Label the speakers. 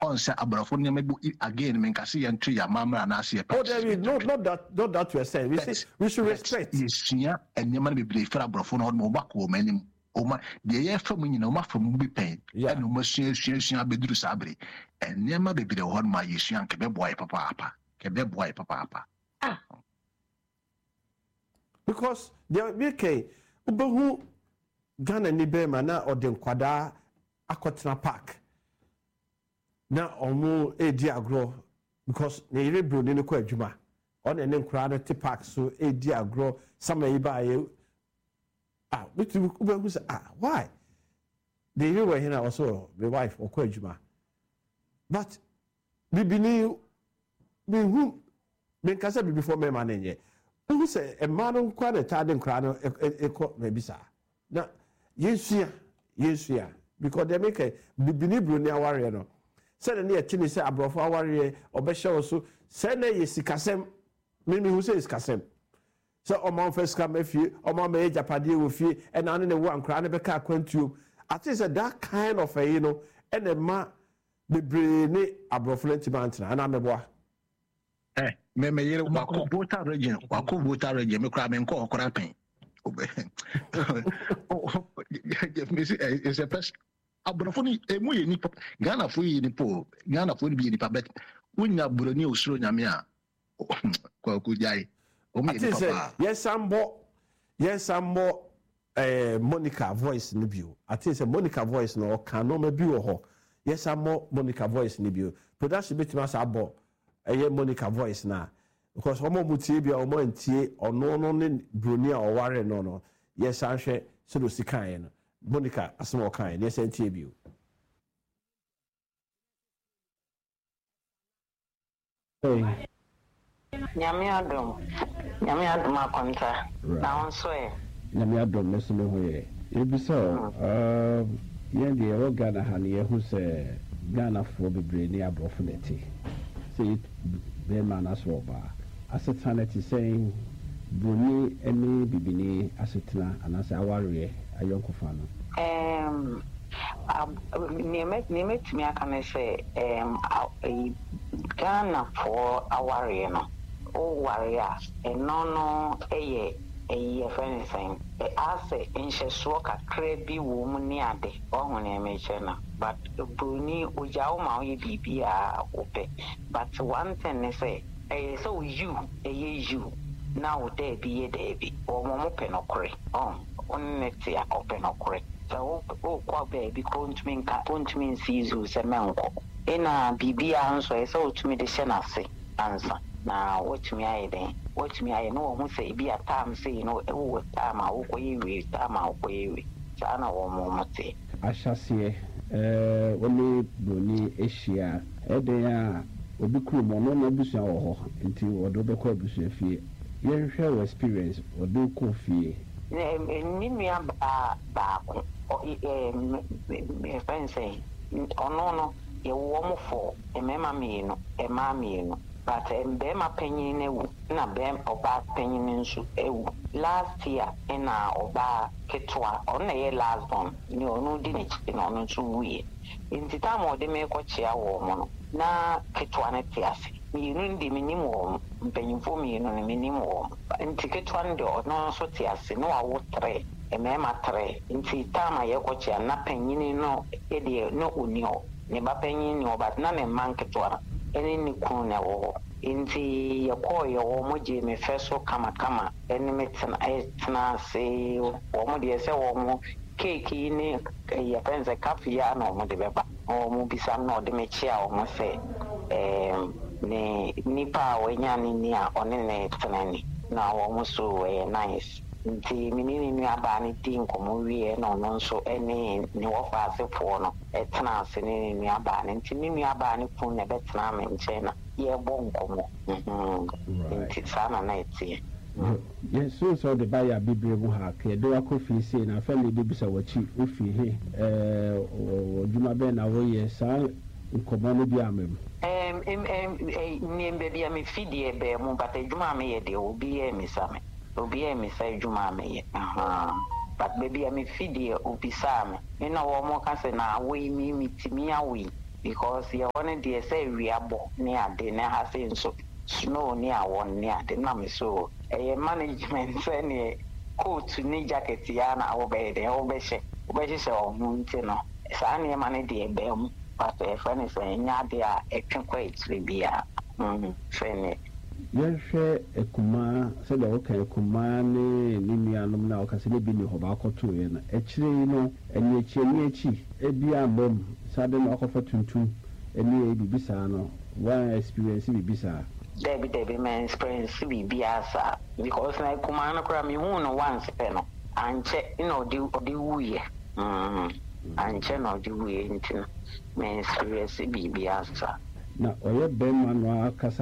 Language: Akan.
Speaker 1: on say abrafo ne maybe again men can see and tree ya mama na see.
Speaker 2: Oh, David, not that we are saying. We should respect.
Speaker 1: Yes, yeah, and you man be believe for abrafo no mo back wo manim. O ma de ye fa mu nyina o ma fa mu bi pen. And o ma sua abeduru sabre. And nema be the one my yesua nke be boy papa. Ke be boy papa.
Speaker 2: Because there be ke ubehu Ghana ni be ma na ode nkwada akotena park. Na omo edi agro because ne yire bro ni ko adwuma. On ene nkura no te park so edi agro sama yi ba ye which ubehu say why? The yire were here also the wife or ko adwuma. But bibini who me kasa bi before me man enye. Who say a man nkwa na tade nkura no ekọ na bisa. Na Yes, because they make a bibini bro ni aware no. Say na e tini say abrofo aware obehye also say na yesikasem me who say isikasem. So oman first come afie oman me japade wo fie e na ne wo ankra ne beka akwantuo. I think that kind of a and a ma bebre ni abrofo ntimantina na meboa.
Speaker 1: Me yere wako Volta region me kra me nko okra pen. It's a best. Abrafoni emu ye nipa Ghana fo ye nipo Ghana fo bi ye nipa bet unya buroni osuro nyame a kwa kujai o me nipa yes sambo Monica voice ni bio ati say Monica voice no kan no ma bi wo ho yes sambo Monica voice ni bio production betima sa abo Monica voice na because omo mutie bia omo ntie ono no ne broni a oware no yes anhwe so do sikan no Monica asmo kan yes ntie bio
Speaker 3: nyame adom akonta na onso e
Speaker 4: nyame adom meso me hoye ebisa yen de o Ghana ha ne hu se Ghana fo bebre ni abrofo neti say be man aso ba asetana ti saying broni eni bibini asetana anase aware ayonkofa no Nimet mi akane say Ghana for aware no o warrior no eye friend saying ase nhyeso kakra bi wo mu ni ade ohun me chena but bruni ojawo ma o ye bibia ope but one thing is say so you you now there be o mo pe no kore on net ya ope no kore so o kwa baby kontmin sizu se menko ina bibia nso so otumi de hyena se answer na watumi aye no wo say bi atam say no e wo time a wo koyewe time a wo koyewe sana wo mo te ashase woni broni ehia eden a obi kru mo no busua wo ho nti wodo be ko busua fie yen hwe wo experience wodo ko fie
Speaker 3: ni nua ba ko me fancy ono ye wo mo fo emema mienu ema mienu but mbema panyin na wu na bem oba panyin nso ewu last year na oba ketwa ona ye last born ni onu di ne chi na onu nso wuye ntita mo de me ko chia wo mo no na ketwa na tiase mienu ndi minim wo mpanyimfo mienu ne minim wo nti ketwa ndi ono nso tiase no awo 3 emema 3 nti tama ye ko chia na panyin no e de no onio ne ba panyin ni oba na me man ketwa eni ni kun na wo inti yakoyo wo moje me feso kama eni metna se wo mo de se wo mo cake ni ya penza cafe ya no mo de beba wo mo bisa no de me chia wo mo se ni pa wo nya ni a onene tnani na wo mo so nice nti minini ni aba ni tin komo wie no nso eni ni wo fa se fo no etna se ni aba ni nti ni aba ni fun ne betna me nche na ye bon komo nti sana na etie
Speaker 4: yes so the buyer bibre mu ha ke do akofi se na family de bisa wachi ofi he oduma be na wo ye sa nkomo no bi amem
Speaker 3: ni mbebi ami fidie be mu but aduma me ye de obi e misame obi e misai aduma me ye but baby ami fidie obi sa me na wo mo ka se na wo mi mitimi awi because you want to say we are born near dinner has so snow near one near the name so a management any coat ni jacket yana obey the obeshe or montino sani money dear bem but a friend is saying ya dear a quite be a friend.
Speaker 5: Yɛhwɛ ekuma sɛ deɛ wɔka ekuma ne nuanom na wɔka sɛ ne bi ne hɔ baakɔtoo yɛ no akyire yi no ɛne akyi ebi ambom sade na ɔkɔfa tuntum ɛne bibi saa no one experience bibi saa
Speaker 3: Debbie man experience bibi asa because na ekuma no kora me hu no once pɛ no anche no de wuye anche no de wuye ntina me experience bibi asa
Speaker 5: na ɔyɛ bɛrima no akasa